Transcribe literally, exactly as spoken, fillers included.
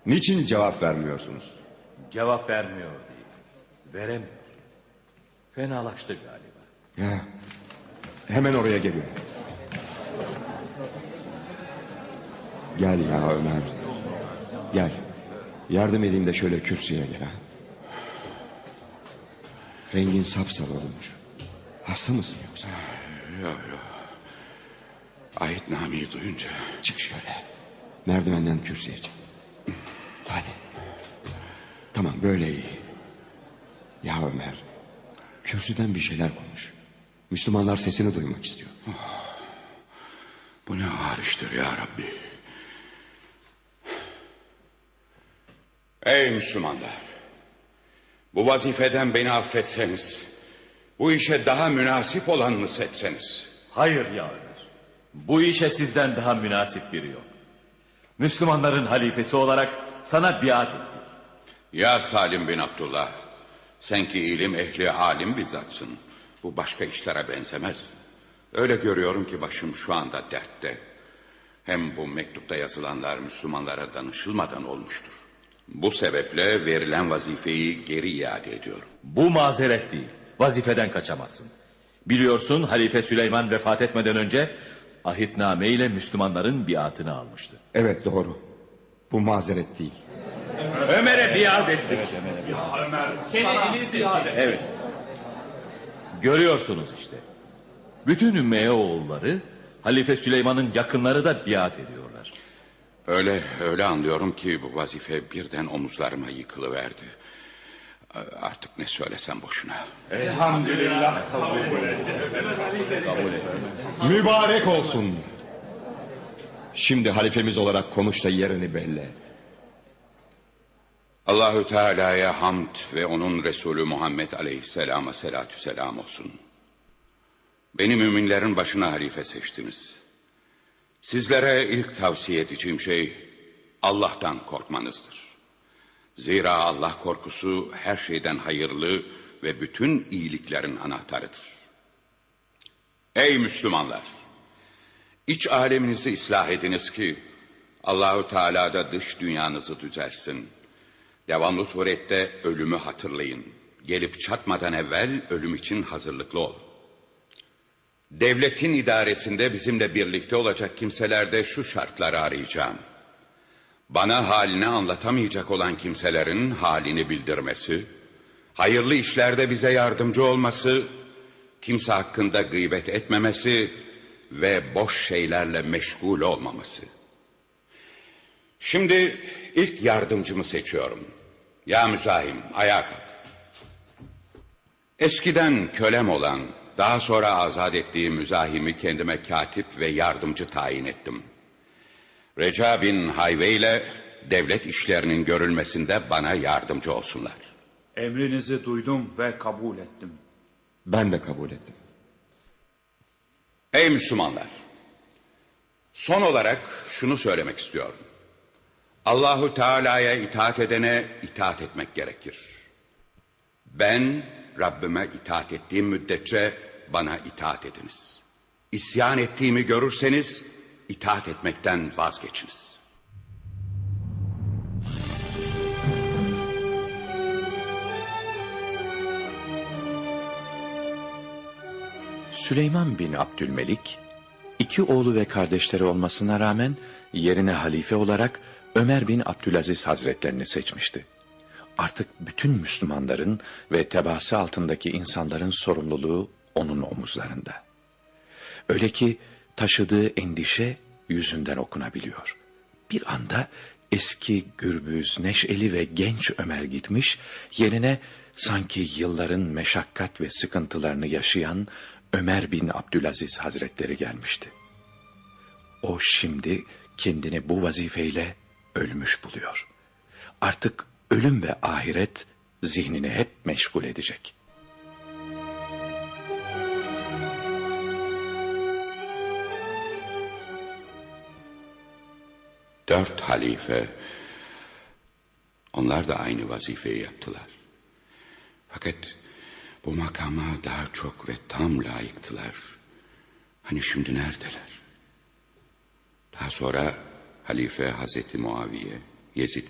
Niçin cevap vermiyorsunuz? Cevap vermiyor değil. Veremiyor. Fenalaştı galiba. Ya, hemen oraya geliyor. Gel ya Ömer. Gel. Yardım edeyim de şöyle kürsüye gel ha. Rengin sapsarı olmuş. Hasta mısın yoksa? Yok yok. Ahitnameyi duyunca. Çık şöyle. Merdivenden kürsüye çık. Hadi. Tamam, böyle iyi. Ya Ömer, kürsüden bir şeyler konuş. Müslümanlar sesini duymak istiyor. Oh, bu ne ağır iştir ya Rabbi. Ey Müslümanlar, bu vazifeden beni affetseniz, bu işe daha münasip olanını seçseniz. Hayır ya Ömer. Bu işe sizden daha münasip biri yok. Müslümanların halifesi olarak sana biat ettik. Ya Salim bin Abdullah, sen ki ilim ehli alim bizzatsın. Bu başka işlere benzemez. Öyle görüyorum ki başım şu anda dertte. Hem bu mektupta yazılanlar Müslümanlara danışılmadan olmuştur. Bu sebeple verilen vazifeyi geri iade ediyorum. Bu mazeret değil. Vazifeden kaçamazsın. Biliyorsun Halife Süleyman vefat etmeden önce ahitname ile Müslümanların biatını almıştı. Evet, doğru. Bu mazeret değil. Ömer'e biat ettik. Ya Ömer, seni elini seçti. Evet. Görüyorsunuz işte. Bütün Ümmeye oğulları, Halife Süleyman'ın yakınları da biat ediyorlar. Öyle öyle anlıyorum ki bu vazife birden omuzlarıma yıkılıverdi. Artık ne söylesem boşuna. Elhamdülillah kabul Kabul et. Mübarek olsun. Şimdi halifemiz olarak konuş da yerini belli et. Allahü Teala'ya hamd ve onun Resulü Muhammed Aleyhisselam'a selatü selam olsun. Beni müminlerin başına halife seçtiniz. Sizlere ilk tavsiye edeceğim şey Allah'tan korkmanızdır. Zira Allah korkusu her şeyden hayırlı ve bütün iyiliklerin anahtarıdır. Ey Müslümanlar! İç aleminizi ıslah ediniz ki Allahü Teala da dış dünyanızı düzelsin. Devamlı surette ölümü hatırlayın. Gelip çatmadan evvel ölüm için hazırlıklı olun. Devletin idaresinde bizimle birlikte olacak kimselerde şu şartları arayacağım. Bana halini anlatamayacak olan kimselerin halini bildirmesi, hayırlı işlerde bize yardımcı olması, kimse hakkında gıybet etmemesi ve boş şeylerle meşgul olmaması. Şimdi ilk yardımcımı seçiyorum. Ya Müzahim, ayağa kalk. Eskiden kölem olan, daha sonra azat ettiğim Müzahim'i kendime katip ve yardımcı tayin ettim. Reca bin Hayve ile devlet işlerinin görülmesinde bana yardımcı olsunlar. Emrinizi duydum ve kabul ettim. Ben de kabul ettim. Ey Müslümanlar! Son olarak şunu söylemek istiyorum. Allahu Teala'ya itaat edene itaat etmek gerekir. Ben Rabbime itaat ettiğim müddetçe bana itaat ediniz. İsyan ettiğimi görürseniz itaat etmekten vazgeçiniz. Süleyman bin Abdülmelik, iki oğlu ve kardeşleri olmasına rağmen yerine halife olarak Ömer bin Abdülaziz Hazretlerini seçmişti. Artık bütün Müslümanların ve tebaası altındaki insanların sorumluluğu onun omuzlarında. Öyle ki taşıdığı endişe yüzünden okunabiliyor. Bir anda eski gürbüz, neşeli ve genç Ömer gitmiş, yerine sanki yılların meşakkat ve sıkıntılarını yaşayan Ömer bin Abdülaziz Hazretleri gelmişti. O şimdi kendini bu vazifeyle ölmüş buluyor. Artık ölüm ve ahiret zihnini hep meşgul edecek. Dört halife, onlar da aynı vazifeyi yaptılar. Fakat bu makama daha çok ve tam layıktılar. Hani şimdi neredeler? Daha sonra Halife Hazreti Muaviye, Yezid